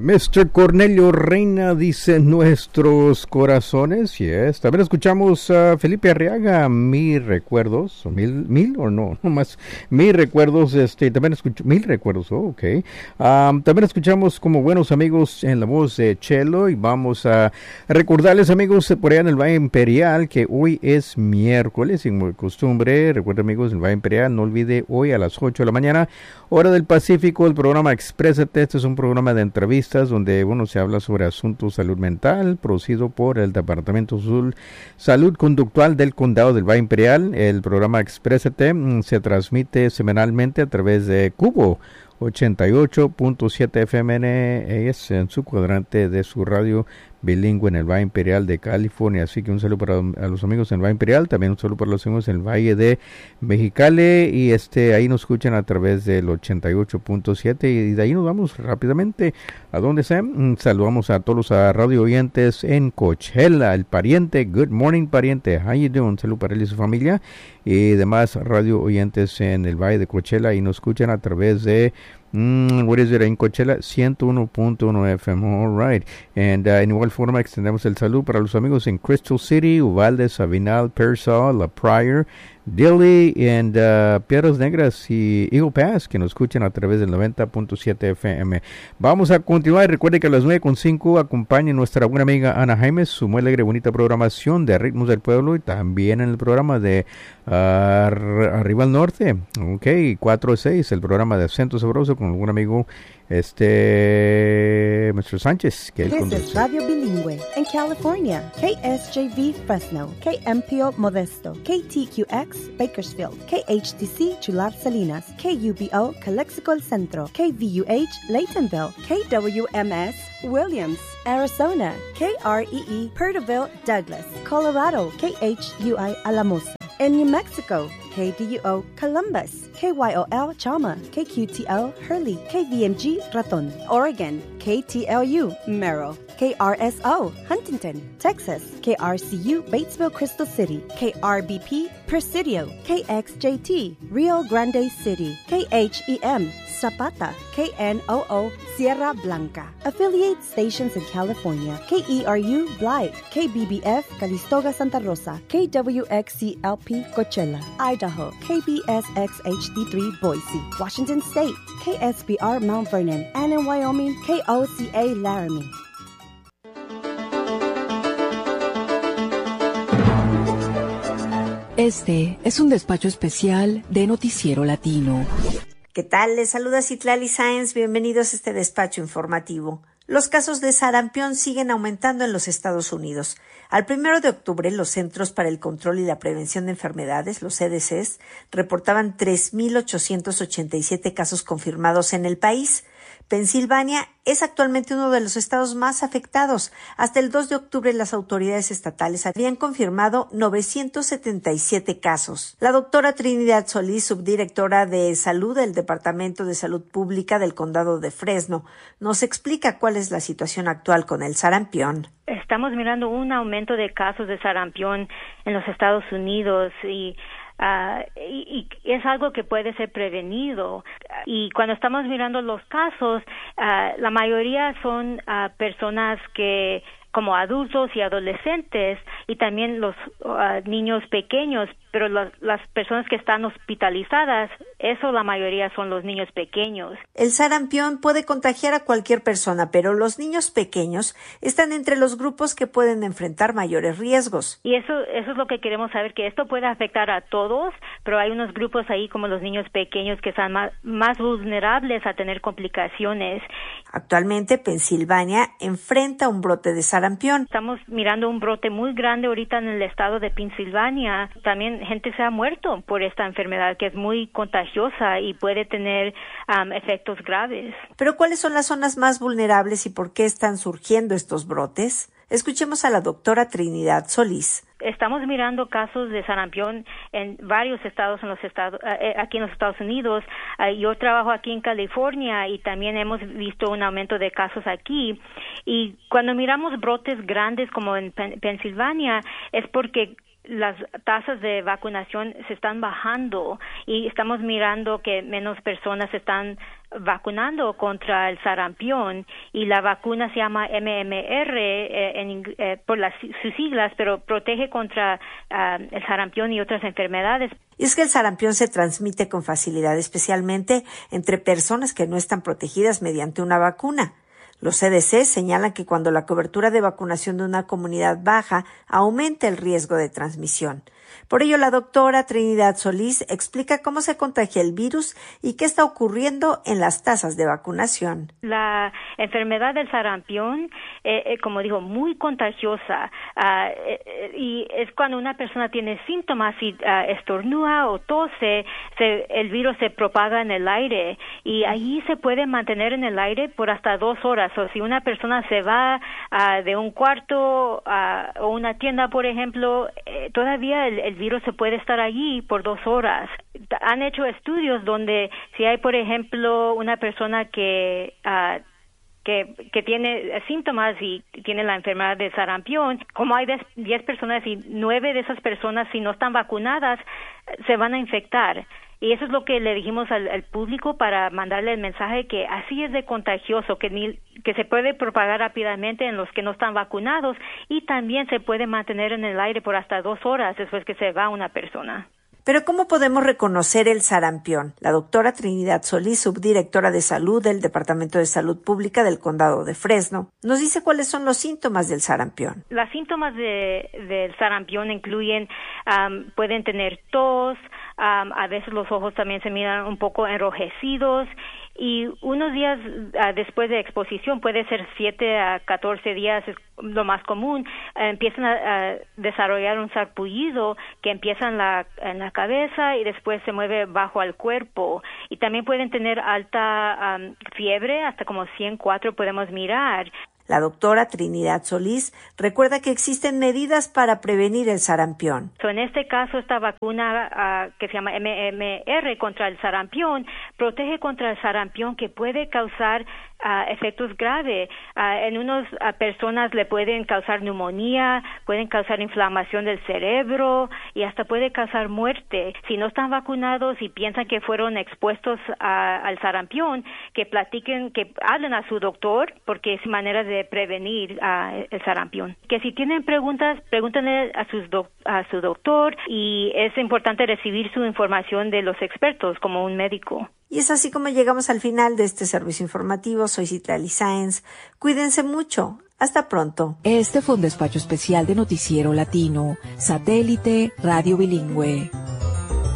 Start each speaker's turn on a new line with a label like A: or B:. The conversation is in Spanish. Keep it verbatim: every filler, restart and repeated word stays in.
A: mister Cornelio Reina dice nuestros corazones. Yes. También escuchamos a Felipe Arriaga, Mil Recuerdos, o mil, mil o no, no más, Mil Recuerdos, este, también escucho, Mil Recuerdos, oh, ok. Um, también escuchamos como buenos amigos en la voz de Chelo y vamos a recordarles, amigos, por allá en el Valle Imperial, que hoy es miércoles, sin costumbre. Recuerden, amigos, el Valle Imperial, no olvide, hoy a las ocho de la mañana, hora del Pacífico, el programa Exprésate. Este es un programa de entrevistas donde, bueno, se habla sobre asuntos de salud mental, producido por el Departamento Sur Salud Conductual del Condado del Valle Imperial. El programa Exprésate mm, se transmite semanalmente a través de Cubo ochenta y ocho punto siete F M, es en su cuadrante de su radio bilingüe en el Valle Imperial de California. Así que un saludo para a los amigos en el Valle Imperial, también un saludo para los amigos en el Valle de Mexicali, y este ahí nos escuchan a través del ochenta y ocho punto siete, y de ahí nos vamos rápidamente a donde sea. Saludamos a todos los a radio oyentes en Coachella, el pariente, good morning pariente, how you doing? Un saludo para él y su familia, y demás radio oyentes en el Valle de Coachella, y nos escuchan a través de Mm, what is it in Coachella? ciento uno punto uno F M, all right. And uh, en igual forma extendemos el saludo para los amigos en Crystal City, Uvalde, Sabinal, Pearsall, La Pryor, Dilley, and uh, Piedras Negras y Eagle Pass, que nos escuchan a través del noventa punto siete F M. Vamos a continuar, y recuerde que a las nueve con cinco acompaña nuestra buena amiga Ana Jaimes, su muy alegre, bonita programación de Ritmos del Pueblo, y también en el programa de uh, Arriba al Norte, ok, cuatro a seis, el programa de Acento Sabroso con algún amigo, este, mister Sánchez, que
B: This is Radio Bilingüe en California, K S J V Fresno, K M P O Modesto, K T Q X Bakersfield, K H T C Chular Salinas, K U B O Calexico El Centro, K V U H Laytonville, K W M S Williams, Arizona, K R E E Perterville Douglas, Colorado, K H U I Alamosa. In New Mexico, K D U O Columbus, K Y O L Chalma, K Q T L Hurley, K V M G Raton. Oregon, K T L U Merrill, K R S O Huntington, Texas, K R C U Batesville Crystal City, K R B P Presidio, K X J T Rio Grande City, K H E M Zapata, K N O O Sierra Blanca. Affiliate stations in California, K E R U Blythe, K B B F Calistoga Santa Rosa, K W X C L P Coachella, Idaho, K B S X H D three Boise, Washington State, K S B R Mount Vernon, and in Wyoming, K O C A Laramie.
C: Este es un despacho especial de Noticiero Latino.
D: ¿Qué tal? Les saluda Citlali Sáenz. Bienvenidos a este despacho informativo. Los casos de sarampión siguen aumentando en los Estados Unidos. Al primero de octubre, los Centros para el Control y la Prevención de Enfermedades, los C D Cs, reportaban tres mil ochocientos ochenta y siete casos confirmados en el país. Pensilvania es actualmente uno de los estados más afectados. Hasta el dos de octubre, las autoridades estatales habían confirmado novecientos setenta y siete casos. La doctora Trinidad Solís, subdirectora de Salud del Departamento de Salud Pública del Condado de Fresno, nos explica cuál es la situación actual con el sarampión.
E: Estamos mirando un aumento de casos de sarampión en los Estados Unidos y Uh, y, y es algo que puede ser prevenido. Y cuando estamos mirando los casos, uh, la mayoría son uh, personas que, como adultos y adolescentes, y también los uh, niños pequeños, pero las, las personas que están hospitalizadas, eso la mayoría son los niños pequeños.
D: El sarampión puede contagiar a cualquier persona, pero los niños pequeños están entre los grupos que pueden enfrentar mayores riesgos.
E: Y eso, eso es lo que queremos saber, que esto puede afectar a todos, pero hay unos grupos ahí como los niños pequeños que están más, más vulnerables a tener complicaciones.
D: Actualmente, Pensilvania enfrenta un brote de sarampión.
E: Estamos mirando un brote muy grande ahorita en el estado de Pensilvania. También gente se ha muerto por esta enfermedad que es muy contagiosa y puede tener um, efectos graves.
D: Pero ¿cuáles son las zonas más vulnerables y por qué están surgiendo estos brotes? Escuchemos a la doctora Trinidad Solís.
E: Estamos mirando casos de sarampión en varios estados en los estados eh, aquí en los Estados Unidos. Uh, yo trabajo aquí en California y también hemos visto un aumento de casos aquí. Y cuando miramos brotes grandes como en Pen- Pensilvania es porque las tasas de vacunación se están bajando y estamos mirando que menos personas están vacunando contra el sarampión y la vacuna se llama M M R eh, en, eh, por las, sus siglas, pero protege contra uh, el sarampión y otras enfermedades.
D: Y es que el sarampión se transmite con facilidad, especialmente entre personas que no están protegidas mediante una vacuna. Los C D C señalan que cuando la cobertura de vacunación de una comunidad baja, aumenta el riesgo de transmisión. Por ello, la doctora Trinidad Solís explica cómo se contagia el virus y qué está ocurriendo en las tasas de vacunación.
E: La enfermedad del sarampión, eh, eh, como digo, muy contagiosa uh, eh, y es cuando una persona tiene síntomas y uh, estornuda o tose, se, el virus se propaga en el aire y allí se puede mantener en el aire por hasta dos horas. O si una persona se va uh, de un cuarto uh, o una tienda, por ejemplo, eh, todavía el, el virus se puede estar allí por dos horas. Han hecho estudios donde si hay, por ejemplo, una persona que uh, que, que tiene síntomas y tiene la enfermedad de sarampión, como hay diez personas y nueve de esas personas, si no están vacunadas, se van a infectar. Y eso es lo que le dijimos al, al público para mandarle el mensaje que así es de contagioso, que, ni, que se puede propagar rápidamente en los que no están vacunados y también se puede mantener en el aire por hasta dos horas después que se va una persona.
D: Pero ¿cómo podemos reconocer el sarampión? La doctora Trinidad Solís, subdirectora de salud del Departamento de Salud Pública del Condado de Fresno, nos dice cuáles son los síntomas del sarampión.
E: Los síntomas de, del sarampión incluyen, um, pueden tener tos, um, a veces los ojos también se miran un poco enrojecidos, y unos días uh, después de exposición, puede ser siete a catorce días, es lo más común, uh, empiezan a, a desarrollar un sarpullido que empieza en la, en la cabeza y después se mueve bajo al cuerpo. Y también pueden tener alta um, fiebre, hasta como ciento cuatro podemos mirar.
D: La doctora Trinidad Solís recuerda que existen medidas para prevenir el sarampión.
E: So, en este caso, esta vacuna uh, que se llama M M R contra el sarampión protege contra el sarampión que puede causar uh, efectos graves. Uh, en unas uh, personas le pueden causar neumonía, pueden causar inflamación del cerebro y hasta puede causar muerte. Si no están vacunados y piensan que fueron expuestos a, al sarampión, que platiquen, que hablen a su doctor, porque es manera de prevenir uh, el sarampión. Que si tienen preguntas, pregúntenle a, sus doc- a su doctor y es importante recibir su información de los expertos como un médico.
D: Y es así como llegamos al final de este servicio informativo. Soy Citlali Sáenz. Cuídense mucho. Hasta pronto.
C: Este fue un despacho especial de Noticiero Latino, Satélite Radio Bilingüe.